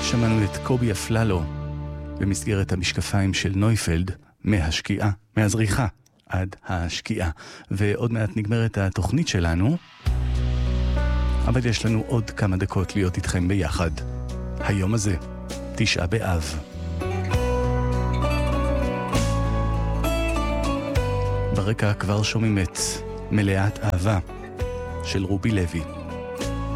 שמענו את קובי אפללו במסגרת המשקפיים של נויפלד, מהזריחה עד השקיעה. ועוד מעט נגמרת התוכנית שלנו, אבל יש לנו עוד כמה דקות להיות איתכם ביחד. היום הזה, 9 באב. ברקע כבר שומעים את מלאת אהבה של רובי לוי.